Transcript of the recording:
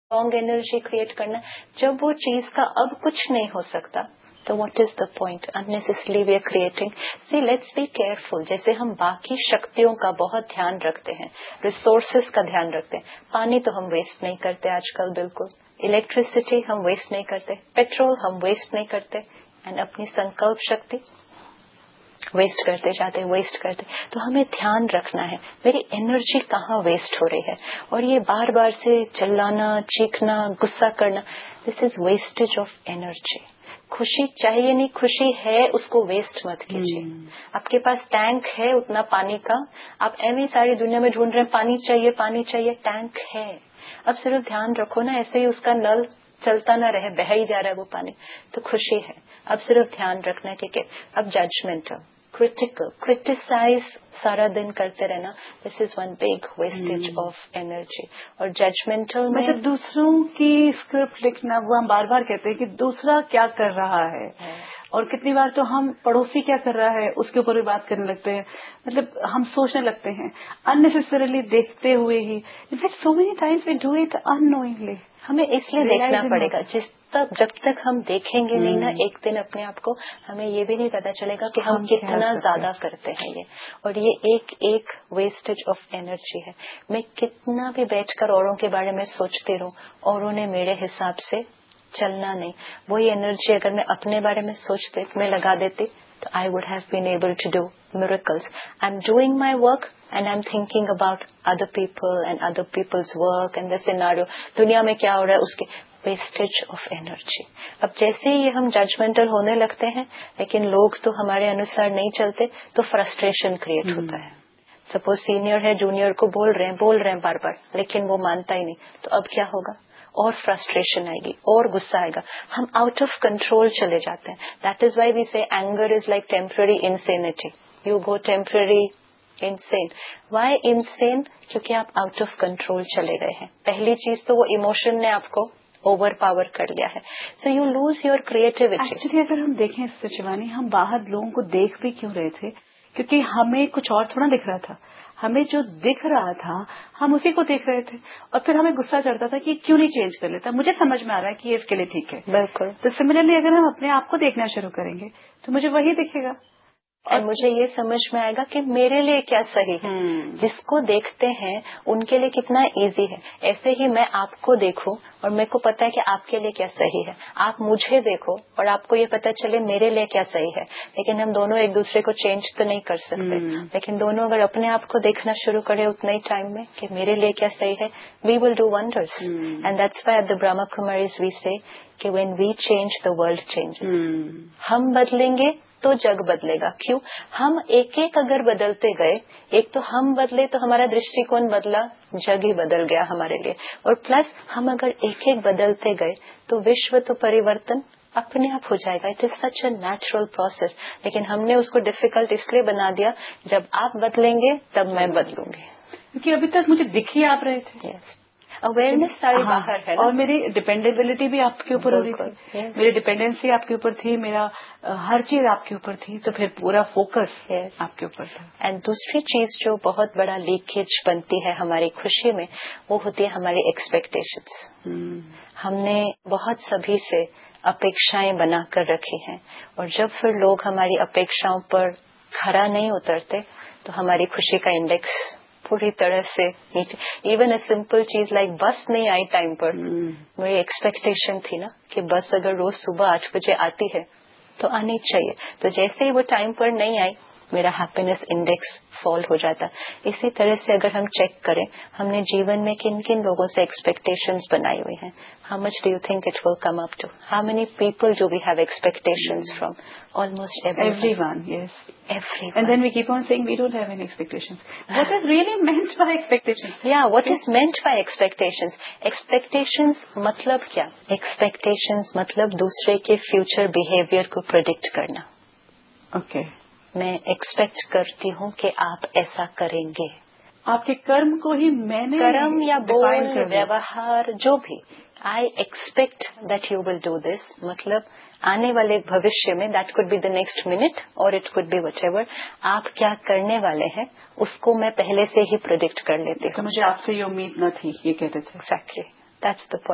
Strong energy create करना। जब वो चीज का अब कुछ नहीं हो सकता तो what is the point? Unnecessarily we are creating. C, let's be careful. जैसे हम बाकी शक्तियों का बहुत ध्यान रखते हैं, रिसोर्सेस का ध्यान रखते हैं, पानी तो हम वेस्ट नहीं करते आजकल बिल्कुल, इलेक्ट्रिसिटी हम वेस्ट नहीं करते, पेट्रोल हम वेस्ट नहीं करते, एंड अपनी संकल्प शक्ति वेस्ट करते जाते, वेस्ट करते। तो हमें ध्यान रखना है मेरी एनर्जी कहाँ वेस्ट हो रही है। और ये बार बार से चिल्लाना, चीखना, गुस्सा करना, this is wastage of energy. खुशी चाहिए नहीं, खुशी है उसको वेस्ट मत कीजिए। आपके पास टैंक है उतना पानी का, आप एवं सारी दुनिया में ढूंढ रहे हैं पानी चाहिए पानी चाहिए, टैंक है। अब सिर्फ ध्यान रखो ना, ऐसे ही उसका नल चलता ना रहे, बह ही जा रहा है वो पानी, तो खुशी है। अब सिर्फ ध्यान रखना कि अब जजमेंटल, क्रिटिकल, क्रिटिसाइज सारा दिन करते रहना, this is one big wastage of energy. और जजमेंटल में मतलब दूसरों की स्क्रिप्ट लिखना, वो हम बार बार कहते हैं कि दूसरा क्या कर रहा है, और कितनी बार तो हम पड़ोसी क्या कर रहा है उसके ऊपर भी बात करने लगते हैं। मतलब हम सोचने लगते हैं अननेसेसरीली, देखते हुए ही। In fact so many times we do it unknowingly. हमें इसलिए देखना पड़ेगा, जब तक हम देखेंगे नहीं ना एक दिन अपने आप को, हमें ये भी नहीं पता चलेगा कि हम कितना ज्यादा करते हैं ये। और ये एक एक वेस्टेज ऑफ एनर्जी है। मैं कितना भी बैठकर औरों के बारे में सोचती रहूं, औरों ने मेरे हिसाब से चलना नहीं, वही एनर्जी अगर मैं अपने बारे में सोचते, मैं लगा देती, तो I would have been able to do miracles. I'm doing my work and I'm thinking about other people and other people's work and the scenario. दुनिया में क्या हो रहा है उसके, वेस्टेज ऑफ एनर्जी। अब जैसे ही हम जजमेंटल होने लगते हैं, लेकिन लोग तो हमारे अनुसार नहीं चलते, तो फ्रस्ट्रेशन क्रिएट होता है। सपोज सीनियर है, जूनियर को बोल रहे हैं बार बार, लेकिन वो मानता ही नहीं, तो अब क्या होगा? और फ्रस्ट्रेशन आएगी और गुस्सा आएगा, हम आउट ऑफ कंट्रोल चले जाते हैं। दैट इज वाई वी से anger is like temporary insanity, you go temporary insane. Y insane? क्योंकि आप आउट ऑफ कंट्रोल चले गए हैं। पहली चीज तो वो इमोशन ने आपको ओवर पावर कर लिया है, so you lose your creativity. Actually अगर हम देखें शिवानी, हम बाहर लोगों को देख भी क्यों रहे थे? क्योंकि हमें कुछ और थोड़ा दिख रहा था, हमें जो दिख रहा था हम उसी को देख रहे थे, और फिर हमें गुस्सा चढ़ता था कि क्यों नहीं चेंज कर लेता। मुझे समझ में आ रहा है कि ये इसके लिए ठीक है। बिल्कुल। तो सिमिलरली अगर हम अपने आप को देखना शुरू करेंगे तो मुझे वही दिखेगा, और मुझे ये समझ में आएगा कि मेरे लिए क्या सही है। जिसको देखते हैं उनके लिए कितना इजी है। ऐसे ही मैं आपको देखूं और मेरे को पता है कि आपके लिए क्या सही है, आप मुझे देखो और आपको ये पता चले मेरे लिए क्या सही है। लेकिन हम दोनों एक दूसरे को चेंज तो नहीं कर सकते, लेकिन दोनों अगर अपने आप को देखना शुरू करें उतने ही टाइम में कि मेरे लिए क्या सही है, we will do wonders. And that's why at the Brahma Kumaris we से कि when we change the world changes. हम बदलेंगे तो जग बदलेगा। क्यों? हम एक एक अगर बदलते गए, एक तो हम बदले तो हमारा दृष्टिकोण बदला, जग ही बदल गया हमारे लिए। और प्लस हम अगर एक एक बदलते गए तो विश्व तो परिवर्तन अपने आप हो जाएगा। It is such a natural process. लेकिन हमने उसको डिफिकल्ट इसलिए बना दिया, जब आप बदलेंगे तब मैं बदलूंगी। क्योंकि अभी तक मुझे दिख ही आप रहे थे। yes. अवेयरनेस सारी बाहर है ना? और मेरी डिपेंडेबिलिटी भी आपके ऊपर हो रही थी, मेरी डिपेंडेंसी आपके ऊपर थी, मेरा हर चीज आपके ऊपर थी, तो फिर पूरा फोकस आपके ऊपर था। एंड दूसरी चीज जो बहुत बड़ा लीकेज बनती है हमारी खुशी में, वो होती है हमारी एक्सपेक्टेशंस। हमने बहुत सभी से अपेक्षाएं बनाकर रखी हैं, और जब फिर लोग हमारी अपेक्षाओं पर खरा नहीं उतरते तो हमारी खुशी का इंडेक्स पूरी तरह से नीचे। इवन अ सिंपल चीज लाइक बस नहीं आई टाइम पर, मेरी एक्सपेक्टेशन थी ना कि बस अगर रोज सुबह 8 बजे आती है तो आनी चाहिए, तो जैसे ही वो टाइम पर नहीं आई मेरा हैप्पीनेस इंडेक्स फॉल हो जाता। इसी तरह से अगर हम चेक करें हमने जीवन में किन किन लोगों से एक्सपेक्टेशंस बनाई हुई हैं, how much do you think it will come up to? How many people do we have expectations from? Almost everyone. Yes, everyone. And then we keep on saying we don't have any expectations. What is really meant by expectations? Yeah, what is meant by expectations? Expectations मतलब क्या? Expectations मतलब दूसरे के future behavior को predict करना। Okay. मैं expect करती हूँ कि आप ऐसा करेंगे। आपके कर्म को ही मैंने कर्म या बोल, व्यवहार, जो भी, I expect that you will do this, मतलब आने वाले भविष्य में, that could be the next minute और इट कुड बी व्हाटएवर, आप क्या करने वाले हैं उसको मैं पहले से ही प्रेडिक्ट कर लेती हूँ। तो मुझे आपसे ये उम्मीद न थी, ये कहते थे। Exactly, that's the point.